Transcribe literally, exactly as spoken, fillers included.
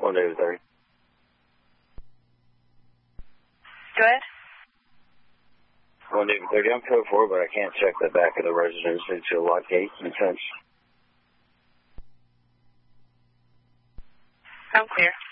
One David thirty. Go ahead. One David thirty. I'm code four, but I can't check the back of the residence due to a lock gate and fence. I'm clear.